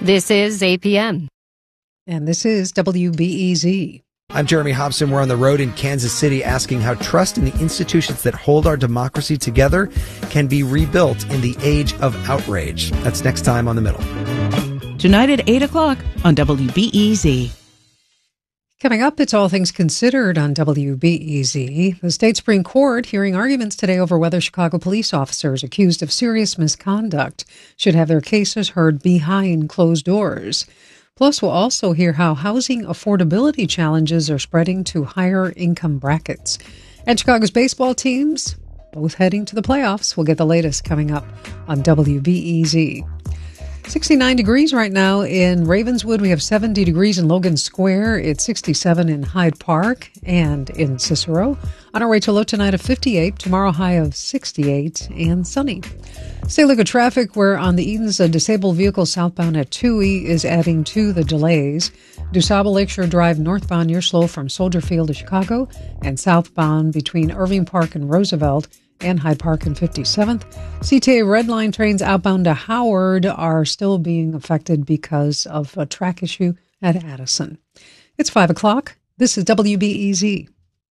This is APM. And this is WBEZ. I'm Jeremy Hobson. We're on the road in Kansas City asking how trust in the institutions that hold our democracy together can be rebuilt in the age of outrage. That's next time on The Middle. Tonight at 8 o'clock on WBEZ. Coming up, it's All Things Considered on WBEZ. The state Supreme Court hearing arguments today over whether Chicago police officers accused of serious misconduct should have their cases heard behind closed doors. Plus, we'll also hear how housing affordability challenges are spreading to higher income brackets. And Chicago's baseball teams, both heading to the playoffs. We'll get the latest coming up on WBEZ. 69 degrees right now in Ravenswood. We have 70 degrees in Logan Square. It's 67 in Hyde Park and in Cicero. On our way to low tonight of 58, tomorrow high of 68 and sunny. Stay look at traffic where on the Edens, a disabled vehicle southbound at Toohey is adding to the delays. DuSable Lakeshore Drive northbound, you're slow from Soldier Field to Chicago, and southbound between Irving Park and Roosevelt and Hyde Park and 57th. CTA Red Line trains outbound to Howard are still being affected because of a track issue at Addison. It's 5 o'clock. This is WBEZ.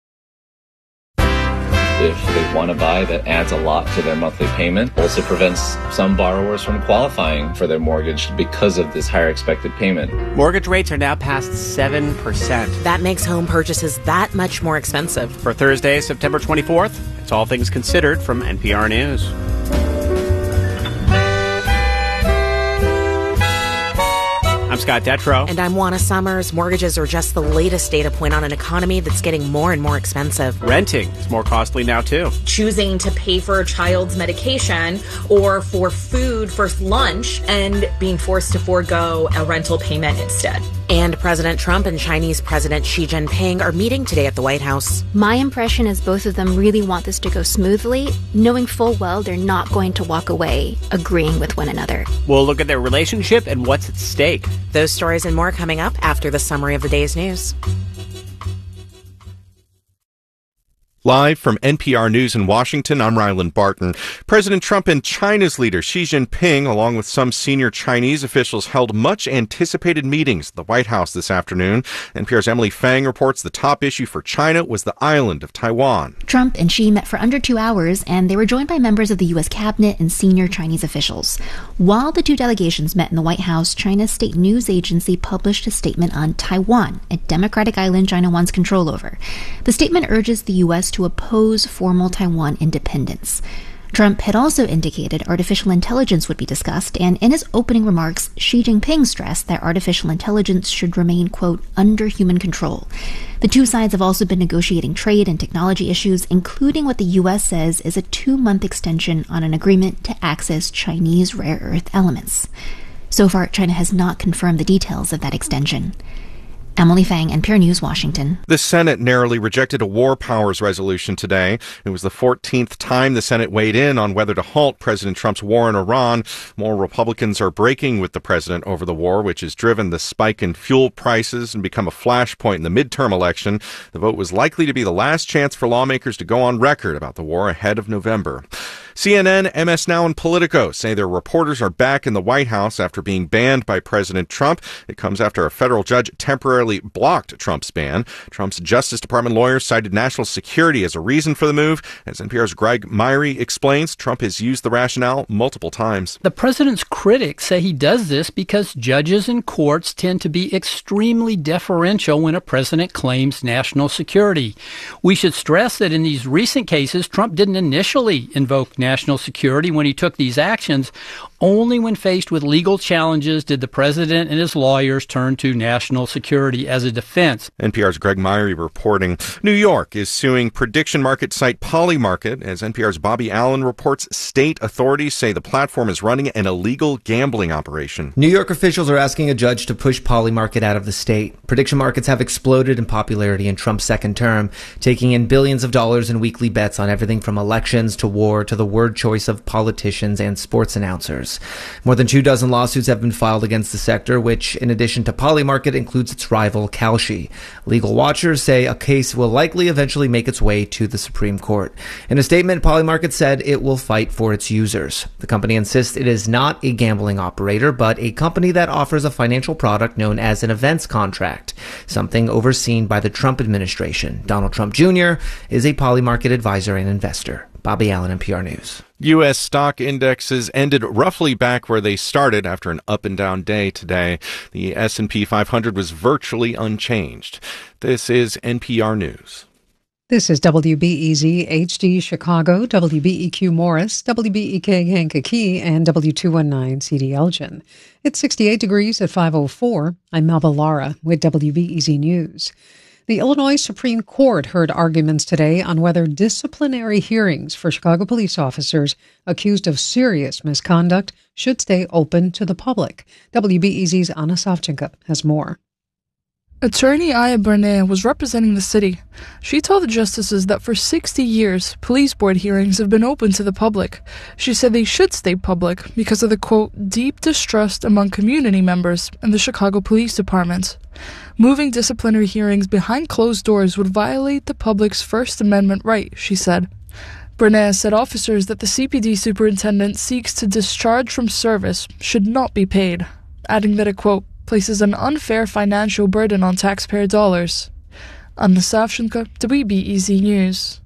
If they want to buy, that adds a lot to their monthly payment. Also prevents some borrowers from qualifying for their mortgage because of this higher expected payment. Mortgage rates are now past 7%. That makes home purchases that much more expensive. For Thursday, September 24th, it's All Things Considered from NPR News. I'm Scott Detrow. And I'm Juana Summers. Mortgages are just the latest data point on an economy that's getting more and more expensive. Renting is more costly now, too. Choosing to pay for a child's medication or for food for lunch and being forced to forego a rental payment instead. And President Trump and Chinese President Xi Jinping are meeting today at the White House. My impression is both of them really want this to go smoothly, knowing full well they're not going to walk away agreeing with one another. We'll look at their relationship and what's at stake. Those stories and more coming up after the summary of the day's news. Live from NPR News in Washington, I'm Ryland Barton. President Trump and China's leader Xi Jinping, along with some senior Chinese officials, held much-anticipated meetings at the White House this afternoon. NPR's Emily Fang reports the top issue for China was the island of Taiwan. Trump and Xi met for under 2 hours, and they were joined by members of the U.S. cabinet and senior Chinese officials. While the two delegations met in the White House, China's state news agency published a statement on Taiwan, a democratic island China wants control over. The statement urges the U.S. to oppose formal Taiwan independence. Trump had also indicated artificial intelligence would be discussed, and in his opening remarks, Xi Jinping stressed that artificial intelligence should remain, quote, under human control. The two sides have also been negotiating trade and technology issues, including what the U.S. says is a 2-month extension on an agreement to access Chinese rare earth elements. So far, China has not confirmed the details of that extension. Emily Fang, NPR News, Washington. The Senate narrowly rejected a war powers resolution today. It was the 14th time the Senate weighed in on whether to halt President Trump's war in Iran. More Republicans are breaking with the president over the war, which has driven the spike in fuel prices and become a flashpoint in the midterm election. The vote was likely to be the last chance for lawmakers to go on record about the war ahead of November. CNN, MS Now, and Politico say their reporters are back in the White House after being banned by President Trump. It comes after a federal judge temporarily blocked Trump's ban. Trump's Justice Department lawyers cited national security as a reason for the move. As NPR's Greg Myrie explains, Trump has used the rationale multiple times. The president's critics say he does this because judges and courts tend to be extremely deferential when a president claims national security. We should stress that in these recent cases, Trump didn't initially invoke national security when he took these actions. Only when faced with legal challenges did the president and his lawyers turn to national security as a defense. NPR's Greg Myrie reporting. New York is suing prediction market site Polymarket. As NPR's Bobby Allen reports, state authorities say the platform is running an illegal gambling operation. New York officials are asking a judge to push Polymarket out of the state. Prediction markets have exploded in popularity in Trump's second term, taking in billions of dollars in weekly bets on everything from elections to war to the word choice of politicians and sports announcers. firms. More than 24 lawsuits have been filed against the sector, which, in addition to Polymarket, includes its rival Kalshi. Legal watchers say a case will likely eventually make its way to the Supreme Court. In a statement, Polymarket said it will fight for its users. The company insists it is not a gambling operator, but a company that offers a financial product known as an events contract, something overseen by the Trump administration. Donald Trump Jr. is a Polymarket advisor and investor. Bobby Allen, NPR News. U.S. stock indexes ended roughly back where they started after an up and down day today. The S&P 500 was virtually unchanged. This is NPR News. This is WBEZ HD Chicago, WBEQ Morris, WBEK Kankakee, and W219 CD Elgin. It's 68 degrees at 5:04. I'm Melba Lara with WBEZ News. The Illinois Supreme Court heard arguments today on whether disciplinary hearings for Chicago police officers accused of serious misconduct should stay open to the public. WBEZ's Anna Savchenko has more. Attorney Aya Bernay was representing the city. She told the justices that for 60 years, police board hearings have been open to the public. She said they should stay public because of the, quote, deep distrust among community members in the Chicago Police Department. Moving disciplinary hearings behind closed doors would violate the public's First Amendment right, she said. Bernay said officers that the CPD superintendent seeks to discharge from service should not be paid, adding that it, quote, places an unfair financial burden on taxpayer dollars. Anna Savchenko, WBEZ News.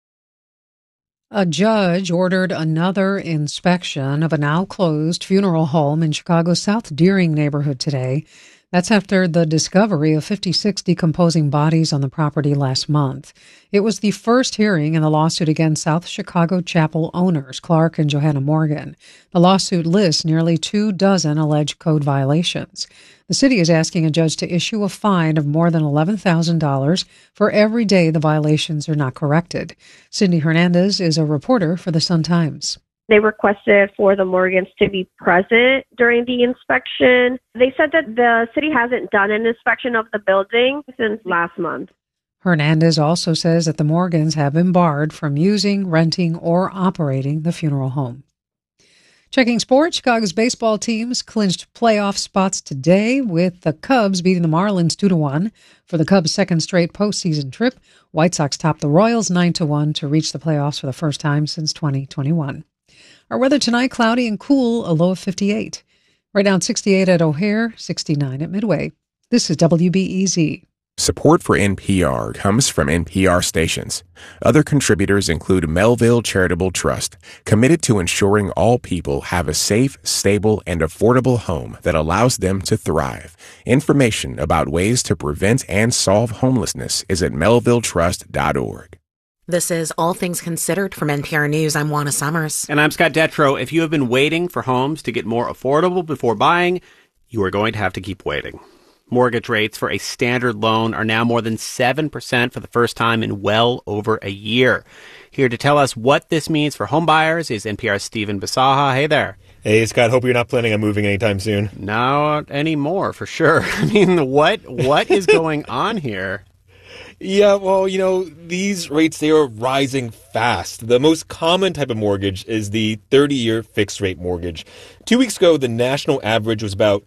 A judge ordered another inspection of a now-closed funeral home in Chicago's South Deering neighborhood today. That's after the discovery of 56 decomposing bodies on the property last month. It was the first hearing in the lawsuit against South Chicago Chapel owners, Clark and Johanna Morgan. The lawsuit lists nearly 24 alleged code violations. The city is asking a judge to issue a fine of more than $11,000 for every day the violations are not corrected. Cindy Hernandez is a reporter for the Sun-Times. They requested for the Morgans to be present during the inspection. They said that the city hasn't done an inspection of the building since last month. Hernandez also says that the Morgans have been barred from using, renting, or operating the funeral home. Checking sports, Chicago's baseball teams clinched playoff spots today with the Cubs beating the Marlins 2-1 for the Cubs' second straight postseason trip. White Sox topped the Royals 9-1 to reach the playoffs for the first time since 2021. Our weather tonight, cloudy and cool, a low of 58. Right now, 68 at O'Hare, 69 at Midway. This is WBEZ. Support for NPR comes from NPR stations. Other contributors include Melville Charitable Trust, committed to ensuring all people have a safe, stable, and affordable home that allows them to thrive. Information about ways to prevent and solve homelessness is at melvilletrust.org. This is All Things Considered from NPR News. I'm Juana Summers. And I'm Scott Detrow. If you have been waiting for homes to get more affordable before buying, you are going to have to keep waiting. Mortgage rates for a standard loan are now more than 7% for the first time in well over a year. Here to tell us what this means for home buyers is NPR's Stephen Bisaha. Hey there. Hey, Scott. Hope you're not planning on moving anytime soon. Not anymore, for sure. I mean, what is going on here? Yeah, well, these rates, they are rising fast. The most common type of mortgage is the 30-year fixed-rate mortgage. 2 weeks ago, the national average was about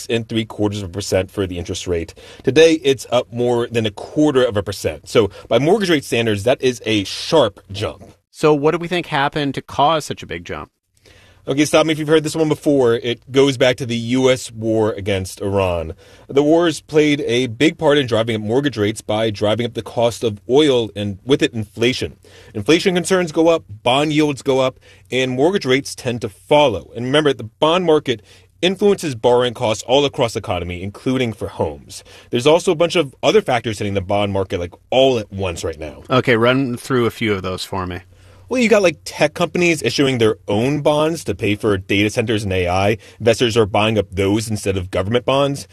6.75% for the interest rate. Today, it's up more than 0.25%. So by mortgage rate standards, that is a sharp jump. So what do we think happened to cause such a big jump? Okay, stop me if you've heard this one before. It goes back to the U.S. war against Iran. The wars played a big part in driving up mortgage rates by driving up the cost of oil and with it inflation. Inflation concerns go up, bond yields go up, and mortgage rates tend to follow. And remember, the bond market influences borrowing costs all across the economy, including for homes. There's also a bunch of other factors hitting the bond market like all at once right now. Okay, run through a few of those for me. Well, you got like tech companies issuing their own bonds to pay for data centers and AI. Investors are buying up those instead of government bonds.